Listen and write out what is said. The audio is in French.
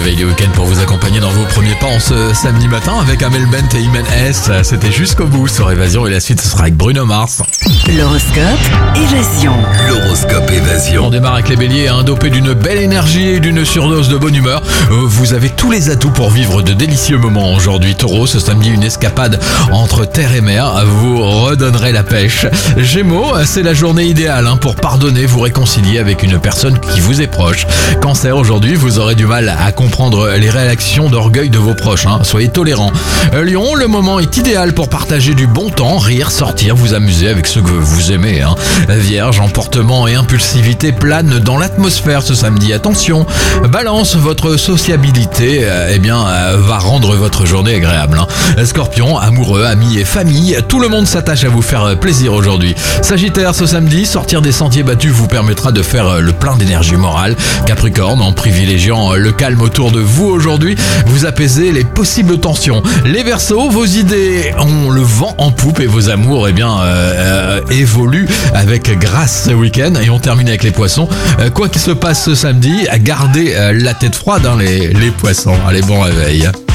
réveil du week-end pour vous accompagner dans vos premiers pas en ce samedi matin avec Amel Bent et Imen S. C'était jusqu'au bout sur Évasion et la suite ce sera avec Bruno Mars. L'horoscope Évasion. L'horoscope Évasion. On démarre avec les béliers, dopés d'une belle énergie et d'une surdose de bonne humeur. Vous avez tous les atouts pour vivre de délicieux moments aujourd'hui. Taureau, ce samedi, une escapade entre terre et mer vous redonnerait la pêche. Gémeaux, c'est la journée idéale pour pardonner, vous réconcilier avec une personne qui vous est proche. Cancer, aujourd'hui, vous aurez du mal à comprendre les réactions d'orgueil de vos proches. Soyez tolérants. Lion, le moment est idéal pour partager du bon temps, rire, sortir, vous amuser avec ceux que vous aimez. Vierge, emportement et impulsivité planent dans l'atmosphère ce samedi. Attention, Balance, votre sociabilité va rendre votre journée agréable. Scorpion, amoureux, amis et famille, tout le monde s'attache à vous faire plaisir aujourd'hui. Sagittaire, ce samedi, sortir des sentiers battus vous permettra de faire le plein d'énergie morale. Capricorne, en privilégiant le calme autour de vous aujourd'hui, vous apaisez les possibles tensions. Les Verseaux, vos idées ont le vent en poupe et vos amours évoluent avec grâce ce week-end. Et on termine avec les Poissons. Quoi qu'il se passe ce samedi, gardez la tête froide les Poissons. Allez, bon réveil.